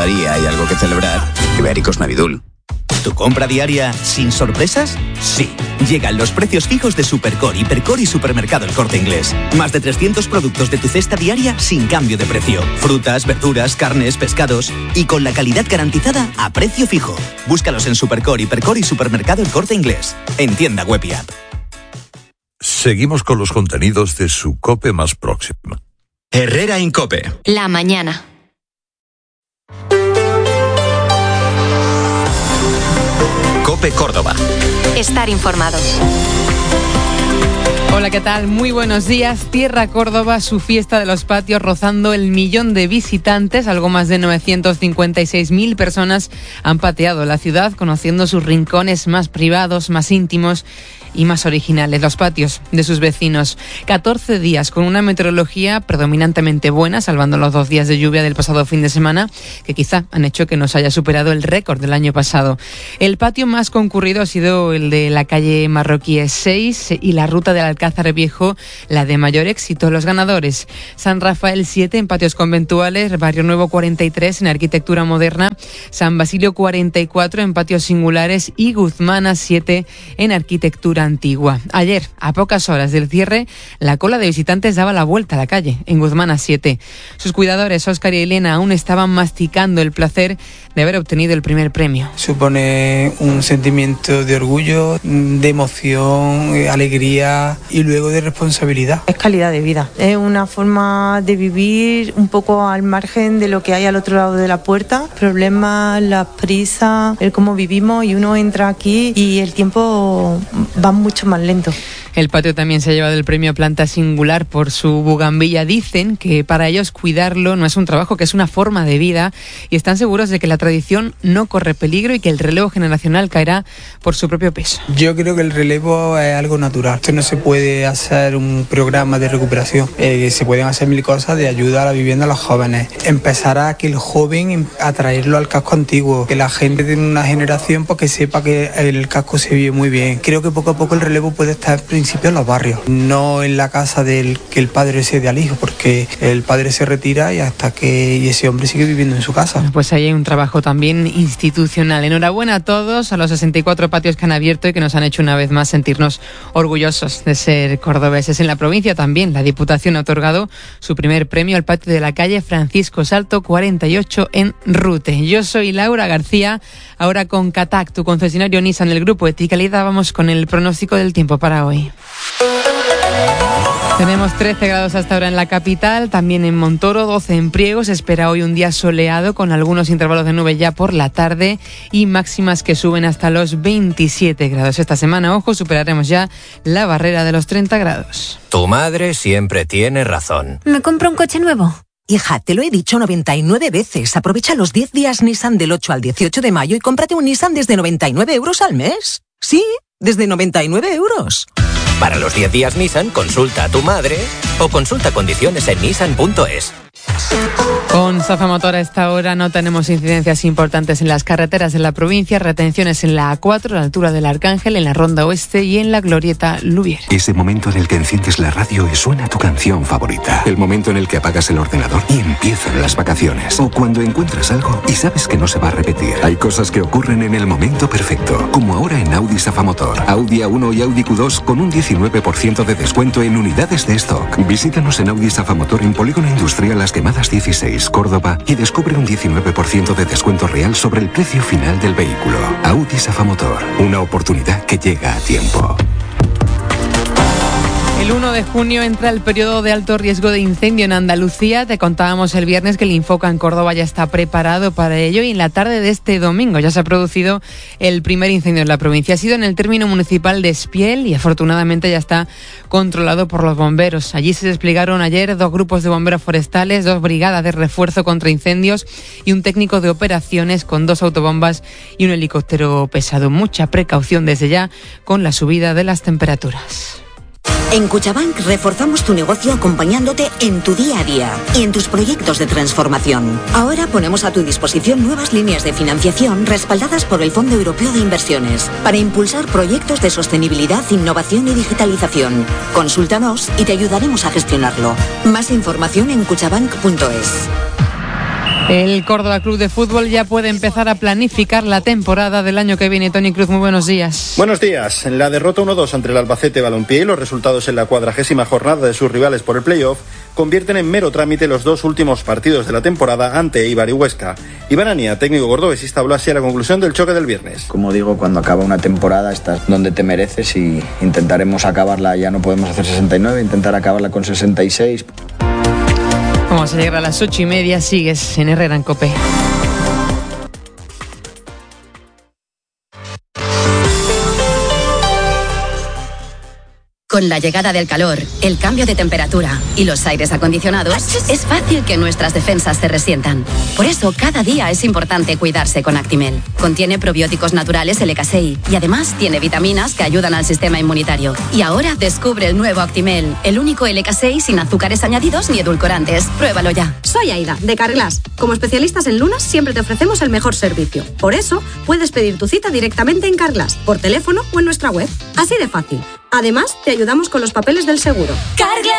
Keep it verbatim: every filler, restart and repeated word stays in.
cada día hay algo que celebrar, Ibéricos Navidul. ¿Tu compra diaria sin sorpresas? Sí. Llegan los precios fijos de Supercore, Hipercore y Supermercado El Corte Inglés. Más de trescientos productos de tu cesta diaria sin cambio de precio. Frutas, verduras, carnes, pescados y con la calidad garantizada a precio fijo. Búscalos en Supercore, Hipercore y Supermercado El Corte Inglés. En tienda web y app. Seguimos con los contenidos de su COPE más próxima. Herrera Incope. La mañana. COPE Córdoba. Estar informado. Hola, ¿qué tal? Muy buenos días. Cierra Córdoba su fiesta de los patios rozando el millón de visitantes. Algo más de novecientos cincuenta y seis mil personas han pateado la ciudad, conociendo sus rincones más privados, más íntimos y más originales, los patios de sus vecinos. catorce días con una meteorología predominantemente buena, salvando los dos días de lluvia del pasado fin de semana, que quizá han hecho que nos haya superado el récord del año pasado. El patio más concurrido ha sido el de la calle Marroquíes seis y la ruta del Alcázar Viejo, la de mayor éxito. Los ganadores: San Rafael siete en patios conventuales, Barrio Nuevo cuarenta y tres en arquitectura moderna, San Basilio cuarenta y cuatro en patios singulares y Guzmana siete en arquitectura antigua. Ayer, a pocas horas del cierre, la cola de visitantes daba la vuelta a la calle, en Guzmana siete. Sus cuidadores, Óscar y Elena, aún estaban masticando el placer de haber obtenido el primer premio. Supone un sentimiento de orgullo, de emoción, alegría y luego de responsabilidad. Es calidad de vida, es una forma de vivir un poco al margen de lo que hay al otro lado de la puerta, problemas, las prisas, el cómo vivimos, y uno entra aquí y el tiempo va mucho más lento. El patio también se ha llevado el premio Planta Singular por su bugambilla. Dicen que para ellos cuidarlo no es un trabajo, que es una forma de vida, y están seguros de que la tradición no corre peligro y que el relevo generacional caerá por su propio peso. Yo creo que el relevo es algo natural. Esto no se puede hacer un programa de recuperación. Eh, se pueden hacer mil cosas de ayuda a la vivienda a los jóvenes. Empezará a que el joven atraerlo al casco antiguo, que la gente de una generación pues, que sepa que el casco se vive muy bien. Creo que poco a poco el relevo puede estar en principio en los barrios, no en la casa del que el padre se dé al hijo, porque el padre se retira y hasta que y ese hombre sigue viviendo en su casa. Pues ahí hay un trabajo también institucional. Enhorabuena a todos, a los sesenta y cuatro patios que han abierto y que nos han hecho una vez más sentirnos orgullosos de ser cordobeses. En la provincia también la Diputación ha otorgado su primer premio al patio de la calle Francisco Salto cuarenta y ocho en Rute. Yo soy Laura García, ahora con Catac, tu concesionario Nissan del grupo Eticalidad. Vamos con el pronóstico del tiempo para hoy. Tenemos trece grados hasta ahora en la capital, también en Montoro, doce en Priego. Se espera hoy un día soleado con algunos intervalos de nube ya por la tarde y máximas que suben hasta los veintisiete grados. Esta semana, ojo, superaremos ya la barrera de los treinta grados. Tu madre siempre tiene razón. ¿Me compro un coche nuevo? Hija, te lo he dicho noventa y nueve veces. Aprovecha los diez días Nissan del ocho al dieciocho de mayo y cómprate un Nissan desde noventa y nueve euros al mes. Sí, desde noventa y nueve euros. Para los diez días Nissan, consulta a tu madre o consulta condiciones en nissan punto es. Con Safa Motor a esta hora no tenemos incidencias importantes en las carreteras de la provincia, retenciones en la A cuatro, a la altura del Arcángel, en la Ronda Oeste y en la Glorieta Lubier. Ese momento en el que enciendes la radio y suena tu canción favorita. El momento en el que apagas el ordenador y empiezan las vacaciones. O cuando encuentras algo y sabes que no se va a repetir. Hay cosas que ocurren en el momento perfecto, como ahora en Audi Safa Motor. Audi A uno y Audi Q dos con un diecinueve por ciento de descuento en unidades de stock. Visítanos en Audi Safa Motor en Polígono Industrial Las Quemadas dieciséis, Córdoba, y descubre un diecinueve por ciento de descuento real sobre el precio final del vehículo. Audi Safa Motor, una oportunidad que llega a tiempo. El uno de junio entra el periodo de alto riesgo de incendio en Andalucía. Te contábamos el viernes que el Infoca en Córdoba ya está preparado para ello y en la tarde de este domingo ya se ha producido el primer incendio en la provincia. Ha sido en el término municipal de Espiel y afortunadamente ya está controlado por los bomberos. Allí se desplegaron ayer dos grupos de bomberos forestales, dos brigadas de refuerzo contra incendios y un técnico de operaciones con dos autobombas y un helicóptero pesado. Mucha precaución desde ya con la subida de las temperaturas. En Cuchabank reforzamos tu negocio acompañándote en tu día a día y en tus proyectos de transformación. Ahora ponemos a tu disposición nuevas líneas de financiación respaldadas por el Fondo Europeo de Inversiones para impulsar proyectos de sostenibilidad, innovación y digitalización. Consúltanos y te ayudaremos a gestionarlo. Más información en cuchabank punto es. El Córdoba Club de Fútbol ya puede empezar a planificar la temporada del año que viene. Toni Cruz, muy buenos días. Buenos días. En la derrota uno dos ante el Albacete Balompié y los resultados en la cuadragésima jornada de sus rivales por el playoff convierten en mero trámite los dos últimos partidos de la temporada ante Eibar y Huesca. Iván Ania, técnico cordobesista, habló así a la conclusión del choque del viernes. Como digo, cuando acaba una temporada estás donde te mereces y intentaremos acabarla. Ya no podemos hacer sesenta y nueve, intentar acabarla con sesenta y seis. Vamos a llegar a las ocho y media, sigues en Herrera en COPE. Con la llegada del calor, el cambio de temperatura y los aires acondicionados, es fácil que nuestras defensas se resientan. Por eso, cada día es importante cuidarse con Actimel. Contiene probióticos naturales L K seis y además tiene vitaminas que ayudan al sistema inmunitario. Y ahora descubre el nuevo Actimel, el único L K seis sin azúcares añadidos ni edulcorantes. Pruébalo ya. Soy Aida, de Carglass. Como especialistas en lunas, siempre te ofrecemos el mejor servicio. Por eso, puedes pedir tu cita directamente en Carglass, por teléfono o en nuestra web. Así de fácil. Además, te ayudamos con los papeles del seguro. Carglass